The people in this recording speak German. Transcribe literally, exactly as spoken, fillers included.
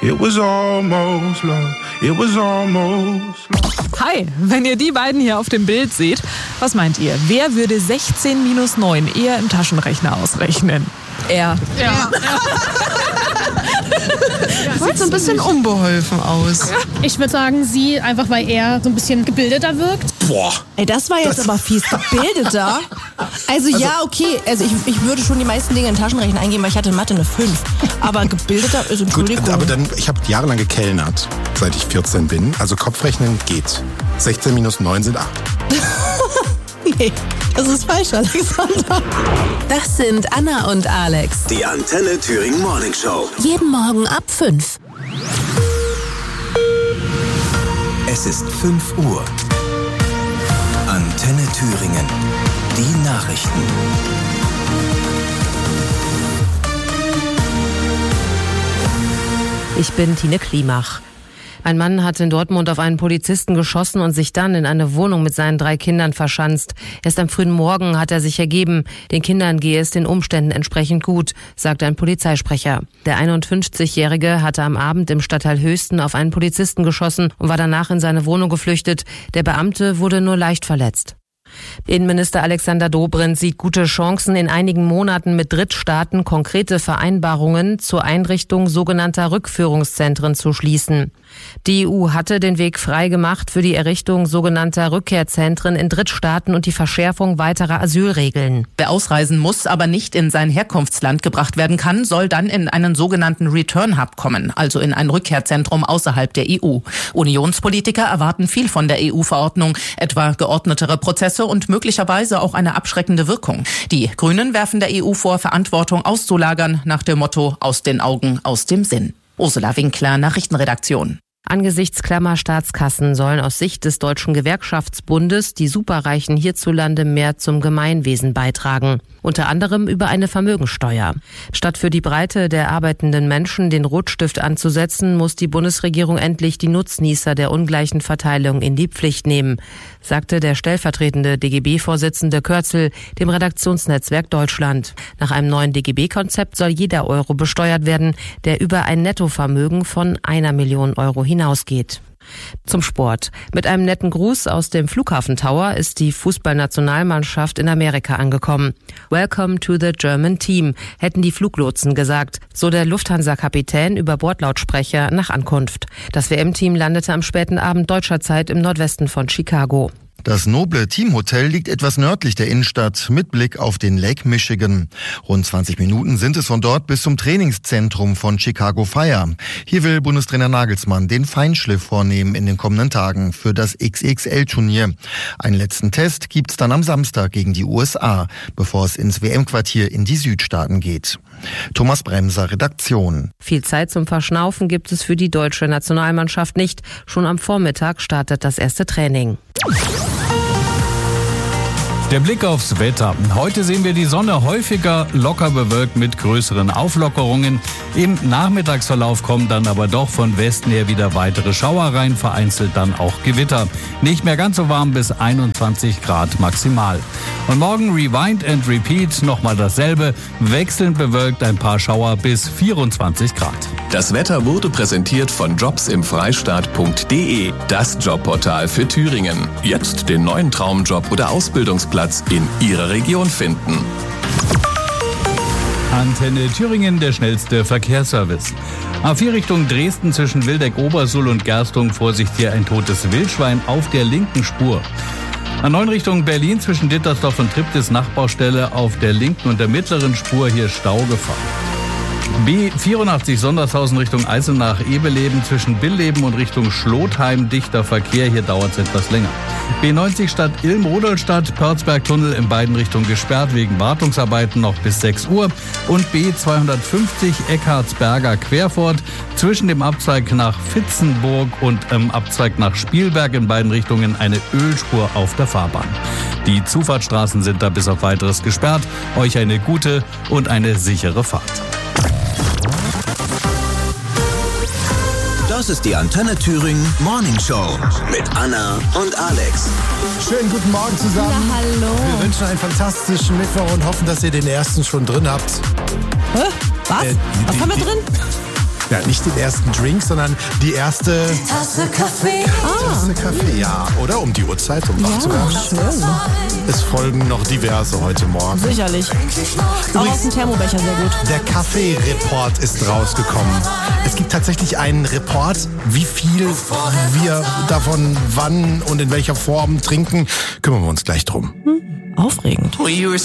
It was almost love. It was almost love. Hi, wenn ihr die beiden hier auf dem Bild seht, was meint ihr? Wer würde sechzehn minus neun eher im Taschenrechner ausrechnen? Er. Ja. Sieht so ein bisschen unbeholfen aus. Ich würde sagen, sie, einfach weil er so ein bisschen gebildeter wirkt. Boah. Ey, das war jetzt das aber fies. Gebildeter? Also, also ja, okay. Also ich, ich würde schon die meisten Dinge in den Taschenrechner eingeben, weil ich hatte in Mathe eine fünf. Aber gebildeter ist, Entschuldigung. Gut, aber dann, ich habe jahrelang gekellnert, seit ich vierzehn bin. Also Kopfrechnen geht. sechzehn minus neun sind acht. Nee, das ist falsch, Alexander. Das sind Anna und Alex. Die Antenne Thüringen Morning Show. Jeden Morgen ab fünf. Es ist fünf Uhr. Antenne Thüringen. Die Nachrichten. Ich bin Tine Klimach. Ein Mann hat in Dortmund auf einen Polizisten geschossen und sich dann in eine Wohnung mit seinen drei Kindern verschanzt. Erst am frühen Morgen hat er sich ergeben. Den Kindern gehe es den Umständen entsprechend gut, sagt ein Polizeisprecher. Der einundfünfzigjährige hatte am Abend im Stadtteil Höchsten auf einen Polizisten geschossen und war danach in seine Wohnung geflüchtet. Der Beamte wurde nur leicht verletzt. Innenminister Alexander Dobrindt sieht gute Chancen, in einigen Monaten mit Drittstaaten konkrete Vereinbarungen zur Einrichtung sogenannter Rückführungszentren zu schließen. Die E U hatte den Weg frei gemacht für die Errichtung sogenannter Rückkehrzentren in Drittstaaten und die Verschärfung weiterer Asylregeln. Wer ausreisen muss, aber nicht in sein Herkunftsland gebracht werden kann, soll dann in einen sogenannten Return Hub kommen, also in ein Rückkehrzentrum außerhalb der E U. Unionspolitiker erwarten viel von der E U-Verordnung, etwa geordnetere Prozesse und möglicherweise auch eine abschreckende Wirkung. Die Grünen werfen der E U vor, Verantwortung auszulagern, nach dem Motto aus den Augen, aus dem Sinn. Ursula Winkler, Nachrichtenredaktion. Angesichts klammer Staatskassen sollen aus Sicht des Deutschen Gewerkschaftsbundes die Superreichen hierzulande mehr zum Gemeinwesen beitragen. Unter anderem über eine Vermögensteuer. Statt für die Breite der arbeitenden Menschen den Rotstift anzusetzen, muss die Bundesregierung endlich die Nutznießer der ungleichen Verteilung in die Pflicht nehmen, sagte der stellvertretende D G B-Vorsitzende Kürzel dem Redaktionsnetzwerk Deutschland. Nach einem neuen D G B-Konzept soll jeder Euro besteuert werden, der über ein Nettovermögen von einer Million Euro hinausgeht. Zum Sport. Mit einem netten Gruß aus dem Flughafen Tower ist die Fußballnationalmannschaft in Amerika angekommen. Welcome to the German Team, hätten die Fluglotsen gesagt, so der Lufthansa-Kapitän über Bordlautsprecher nach Ankunft. Das W M-Team landete am späten Abend deutscher Zeit im Nordwesten von Chicago. Das noble Teamhotel liegt etwas nördlich der Innenstadt mit Blick auf den Lake Michigan. Rund zwanzig Minuten sind es von dort bis zum Trainingszentrum von Chicago Fire. Hier will Bundestrainer Nagelsmann den Feinschliff vornehmen in den kommenden Tagen für das X X L-Turnier. Einen letzten Test gibt's dann am Samstag gegen die U S A, bevor es ins W M-Quartier in die Südstaaten geht. Thomas Bremser, Redaktion. Viel Zeit zum Verschnaufen gibt es für die deutsche Nationalmannschaft nicht. Schon am Vormittag startet das erste Training. Der Blick aufs Wetter. Heute sehen wir die Sonne häufiger locker bewölkt mit größeren Auflockerungen. Im Nachmittagsverlauf kommen dann aber doch von Westen her wieder weitere Schauer rein, vereinzelt dann auch Gewitter. Nicht mehr ganz so warm bis einundzwanzig Grad maximal. Und morgen Rewind and Repeat, nochmal dasselbe, wechselnd bewölkt ein paar Schauer bis vierundzwanzig Grad. Das Wetter wurde präsentiert von jobs im freistaat punkt de, das Jobportal für Thüringen. Jetzt den neuen Traumjob oder Ausbildungsplatz in Ihrer Region finden. Antenne Thüringen, der schnellste Verkehrsservice. A vier Richtung Dresden zwischen Wildeck-Obersuhl und Gerstung, Vorsicht, hier ein totes Wildschwein auf der linken Spur. A neun Richtung Berlin zwischen Dittersdorf und Triptis, Nachbaustelle auf der linken und der mittleren Spur, hier Staugefahr. B vierundachtzig Sondershausen Richtung Eisenach-Ebeleben zwischen Billeben und Richtung Schlotheim, dichter Verkehr, hier dauert es etwas länger. B neunzig Stadt Ilm-Rudolstadt, Pörzberg-Tunnel in beiden Richtungen gesperrt wegen Wartungsarbeiten noch bis sechs Uhr. Und B zweihundertfünfzig Eckhardsberger Querfurt zwischen dem Abzweig nach Vitzenburg und im Abzweig nach Spielberg in beiden Richtungen eine Ölspur auf der Fahrbahn. Die Zufahrtsstraßen sind da bis auf Weiteres gesperrt. Euch eine gute und eine sichere Fahrt. Das ist die Antenne Thüringen Morning Show mit Anna und Alex. Schönen guten Morgen zusammen. Ja, hallo. Wir wünschen einen fantastischen Mittwoch und hoffen, dass ihr den ersten schon drin habt. Hä? Was? Äh, Was die, haben wir die, drin? Ja, nicht den ersten Drink, sondern die erste Tasse Kaffee. Tasse Kaffee, ja. Oder um die Uhrzeit, um Ja, wach zu werden. schön. Es folgen noch diverse heute Morgen. Sicherlich. Auch aus dem Thermobecher sehr gut. Der Kaffee-Report ist rausgekommen. Es gibt tatsächlich einen Report, wie viel wir davon wann und in welcher Form trinken. Kümmern wir uns gleich drum. Aufregend.